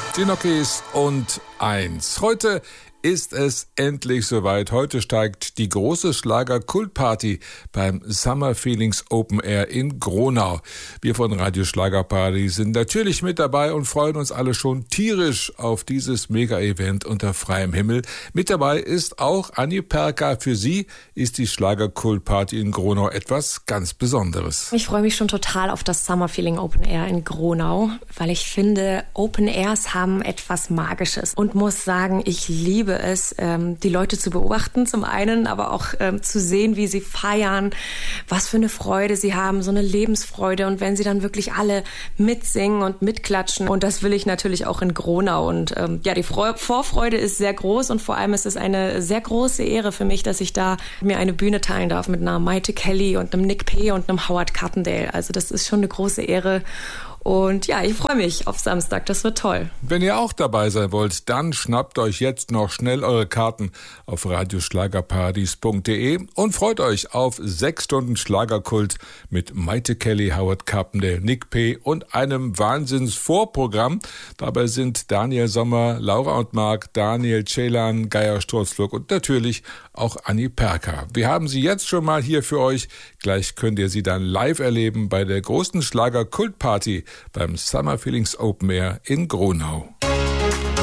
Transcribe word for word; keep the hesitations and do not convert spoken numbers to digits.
Die Nokis und eins. Heute ist es endlich soweit. Heute steigt die große Schlager-Kultparty beim Summer Feelings Open Air in Gronau. Wir von Radio Schlagerparty sind natürlich mit dabei und freuen uns alle schon tierisch auf dieses Mega-Event unter freiem Himmel. Mit dabei ist auch Anni Perka. Für sie ist die Schlager-Kultparty in Gronau etwas ganz Besonderes. Ich freue mich schon total auf das Summer Feeling Open Air in Gronau, weil ich finde, Open Airs haben etwas Magisches und muss sagen, ich liebe es, ähm, die Leute zu beobachten zum einen, aber auch ähm, zu sehen, wie sie feiern, was für eine Freude sie haben, so eine Lebensfreude, und wenn sie dann wirklich alle mitsingen und mitklatschen, und das will ich natürlich auch in Gronau, und ähm, ja, die Freu- Vorfreude ist sehr groß, und vor allem ist es eine sehr große Ehre für mich, dass ich da mir eine Bühne teilen darf mit einer Maite Kelly und einem Nick P. und einem Howard Carpendale. Also das ist schon eine große Ehre. Und ja, ich freue mich auf Samstag, das wird toll. Wenn ihr auch dabei sein wollt, dann schnappt euch jetzt noch schnell eure Karten auf radioschlagerpartys punkt de und freut euch auf sechs Stunden Schlagerkult mit Maite Kelly, Howard Carpendale, Nick P. und einem Wahnsinns-Vorprogramm. Dabei sind Daniel Sommer, Laura und Marc, Daniel Ceylan, Geier Sturzflug und natürlich auch Anni Perka. Wir haben sie jetzt schon mal hier für euch. Gleich könnt ihr sie dann live erleben bei der großen Schlager-Kultparty beim Summer Feelings Open Air in Gronau.